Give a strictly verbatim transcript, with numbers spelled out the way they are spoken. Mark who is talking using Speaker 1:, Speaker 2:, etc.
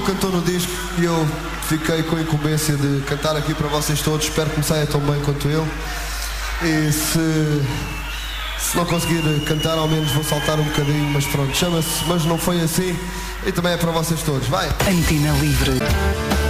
Speaker 1: Cantou no disco e eu fiquei com a incumbência de cantar aqui para vocês todos. Espero que me saia tão bem quanto ele. E se, se não conseguir cantar, ao menos vou saltar um bocadinho, mas pronto, chama-se Mas Não Foi Assim e também é para vocês todos. Vai!
Speaker 2: Antena Livre.